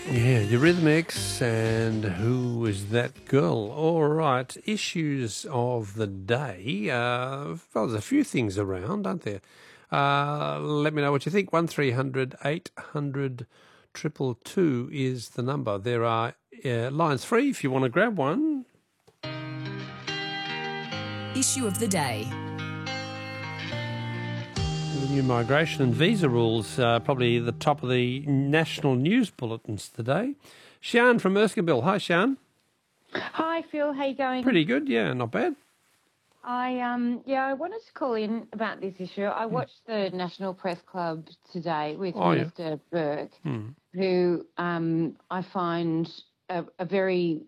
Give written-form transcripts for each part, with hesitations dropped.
Yeah, Eurythmics and Who Is That Girl? All right, issues of the day. Well, there's a few things around, aren't there? Let me know what you think. 1300 800 222 is the number. There are lines free if you want to grab one. Issue of the day. The new migration and visa rules probably the top of the national news bulletins today. Sian from Erskineville. Hi, Sian. Hi, Phil. How you going? Pretty good, yeah, not bad. I wanted to call in about this issue. I watched the National Press Club today with Minister Burke, who I find a very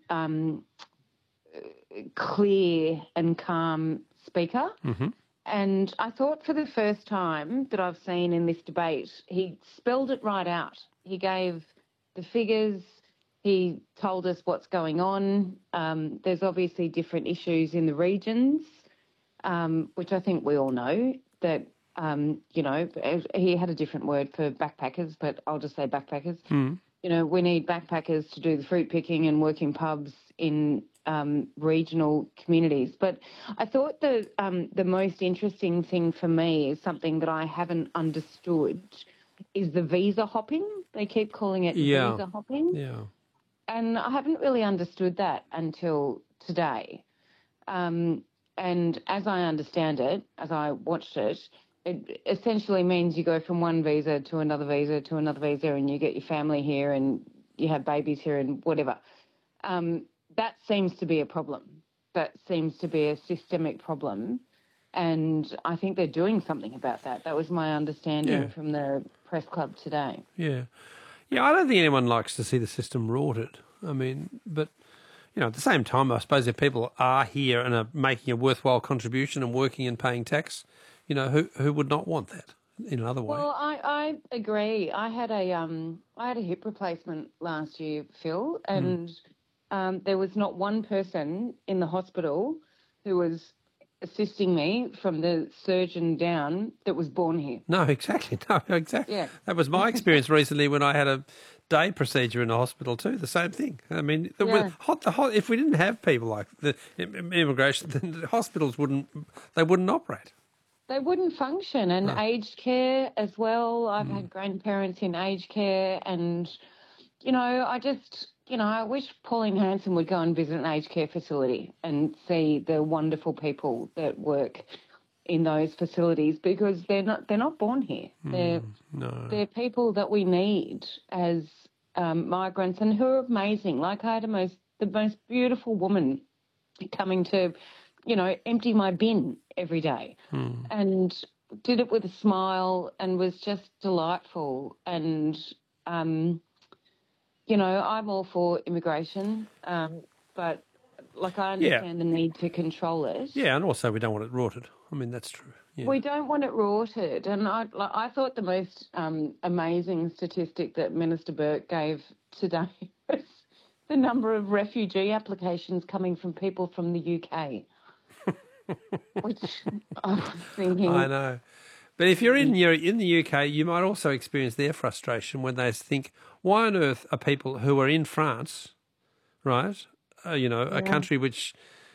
clear and calm speaker. Mm-hmm. And I thought for the first time that I've seen in this debate, he spelled it right out. He gave the figures. He told us what's going on. There's obviously different issues in the regions, which I think we all know that, he had a different word for backpackers, but I'll just say backpackers. You know, we need backpackers to do the fruit picking and work in pubs in regional communities. But I thought the most interesting thing for me is something that I haven't understood is the visa hopping. They keep calling it visa hopping. Yeah. And I haven't really understood that until today. And as I understand it, as I watched it, it essentially means you go from one visa to another visa to another visa and you get your family here and you have babies here and whatever. That seems to be a problem. That seems to be a systemic problem. And I think they're doing something about that. That was my understanding from the press club today. Yeah. Yeah, I don't think anyone likes to see the system rorted. I mean, but, at the same time, I suppose if people are here and are making a worthwhile contribution and working and paying tax, who would not want that in another way? Well, I agree. I had a hip replacement last year, Phil, and there was not one person in the hospital who was assisting me from the surgeon down that was born here. No, exactly. No, exactly. Yeah. That was my experience recently when I had a day procedure in the hospital too. The same thing. I mean, if we didn't have people like the immigration, then the hospitals wouldn't operate. They wouldn't function. And aged care as well. I've had grandparents in aged care and, I wish Pauline Hanson would go and visit an aged care facility and see the wonderful people that work in those facilities because they're not born here. They're people that we need as migrants and who are amazing. Like I had the most beautiful woman coming to, empty my bin every day and did it with a smile and was just delightful. And, I'm all for immigration, but I understand the need to control it. Yeah, and also we don't want it rorted. I mean, that's true. Yeah. We don't want it rorted. And I thought the most amazing statistic that Minister Burke gave today was the number of refugee applications coming from people from the UK. Which I was thinking... I know. But if you're in the UK, you might also experience their frustration when they think, why on earth are people who are in France, right, a country which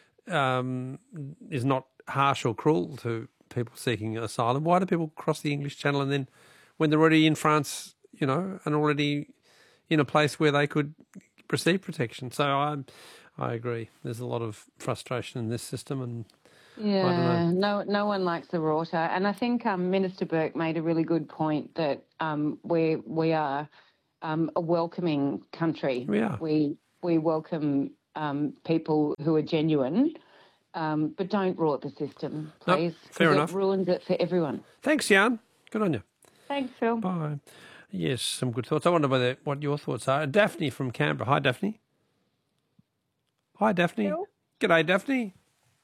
is not harsh or cruel to people seeking asylum, why do people cross the English Channel and then when they're already in France, and already in a place where they could receive protection? So I agree. There's a lot of frustration in this system and yeah, no one likes the rorter. And I think Minister Burke made a really good point that we are a welcoming country. We are. We welcome people who are genuine, but don't rort the system, please. No, fair enough. It ruins it for everyone. Thanks, Jan. Good on you. Thanks, Phil. Bye. Yes, some good thoughts. I wonder what your thoughts are. Daphne from Canberra. Hi, Daphne. Hi, Daphne. Phil? G'day, Daphne.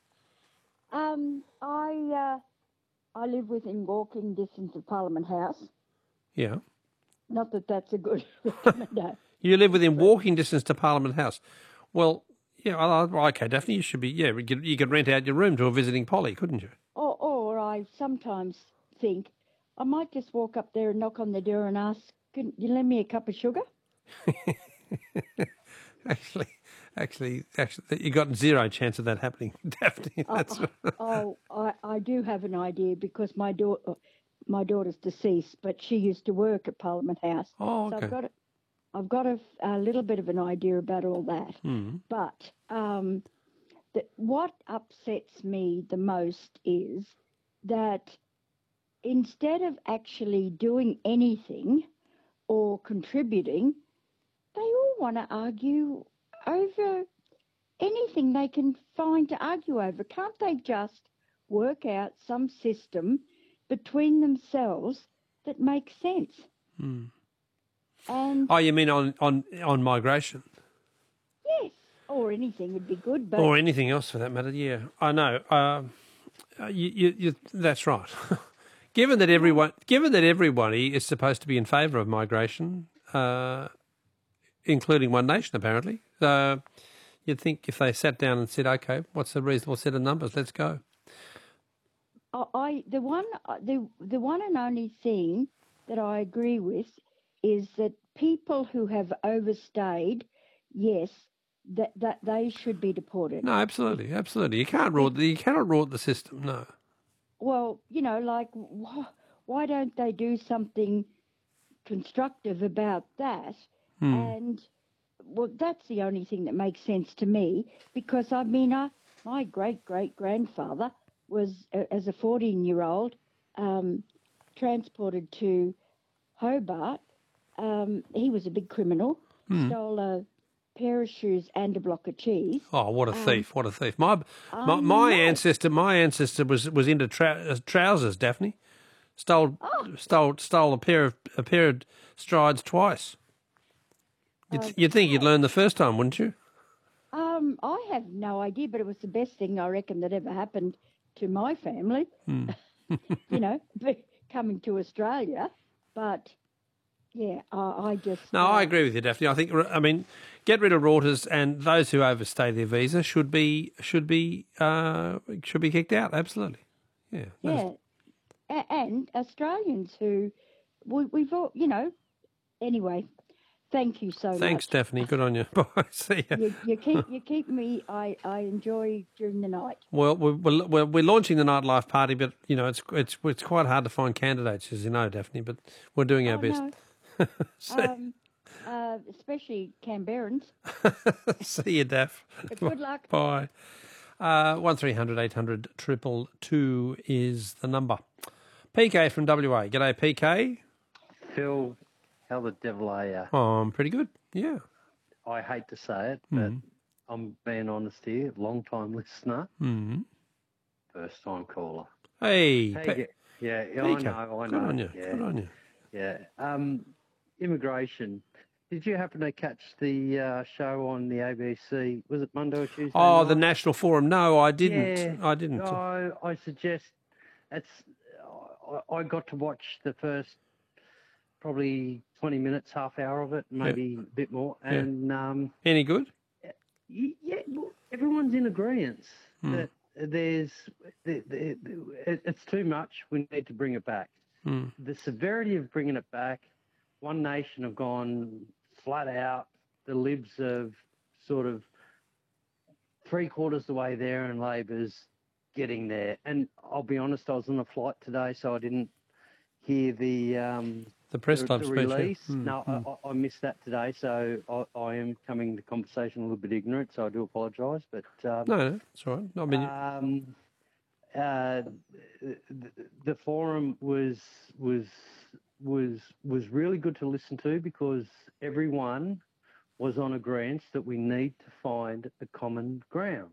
I live within walking distance of Parliament House. Yeah. Not that that's a good recommendation. You live within walking distance to Parliament House. Well, yeah, okay, Daphne, you should be, you could rent out your room to a visiting Polly, couldn't you? Or I sometimes think I might just walk up there and knock on the door and ask, can you lend me a cup of sugar? Actually, you got zero chance of that happening, Daphne. That's I do have an idea because my daughter's deceased, but she used to work at Parliament House. oh, So okay. I've got a little bit of an idea about all that. But what upsets me the most is that instead of actually doing anything or contributing, they all want to argue over anything they can find to argue over. Can't they just work out some system between themselves that makes sense? And Oh, you mean on migration? yes, or anything would be good, but Or anything else for that matter, yeah. I know. That's right. given that everybody is supposed to be in favour of migration, including One Nation, apparently, you'd think if they sat down and said, "Okay, what's a reasonable set of numbers? Let's go." the one and only thing that I agree with is that people who have overstayed, yes, that they should be deported. No, absolutely. You cannot rort the system. No. Well, like why don't they do something constructive about that? And well, that's the only thing that makes sense to me because I mean, my great-great-grandfather was, as a 14-year-old, transported to Hobart. He was a big criminal, stole a pair of shoes and a block of cheese. Oh, what a thief! What a thief! My ancestor was into trousers. Daphne stole a pair of strides twice. You'd think you'd learn the first time, wouldn't you? I have no idea, but it was the best thing I reckon that ever happened to my family. Coming to Australia, but yeah, I just No, I agree with you, Daphne. I mean, get rid of rorters, and those who overstay their visa should be kicked out. Absolutely, yeah. Yeah, and Australians who we've all, Anyway, thank you so much. Thanks, Daphne. Good on you. Bye. See ya. You keep me. I enjoy during the night. Well, we're launching the nightlife party, but it's quite hard to find candidates, as you know, Daphne. But we're doing our best. No. Especially Canberrans. See you, Daph. Good luck. Bye. 1300 800 222 is the number. PK from WA. G'day, PK. Phil, how the devil are you? Oh, I'm pretty good. Yeah. I hate to say it, but I'm being honest here. Long-time listener, first-time caller. Hey. Yeah, I PK. know. Good on you. Yeah, Good on you. yeah. Immigration. Did you happen to catch the show on the ABC? Was it Monday or Tuesday? Oh, night? the National Forum. No, I didn't. Yeah. I didn't. I suggest I got to watch the first probably 20 minutes, half hour of it, maybe a bit more. And Any good? yeah, well, everyone's in agreement that it's too much. We need to bring it back. The severity of bringing it back, One Nation have gone flat out. The Libs have sort of 3/4 the way there, and Labor's getting there. And I'll be honest, I was on a flight today, so I didn't hear the press club the speech. release. No, I missed that today, so I am coming to conversation a little bit ignorant, so I do apologise. But No, that's all right. I mean, the forum was really good to listen to because everyone was on agreement that we need to find a common ground.